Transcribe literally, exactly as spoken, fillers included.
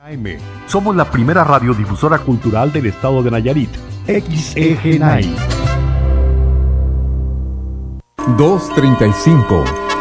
Somos la primera radiodifusora cultural del estado de Nayarit. X E G N A I. dos treinta y cinco.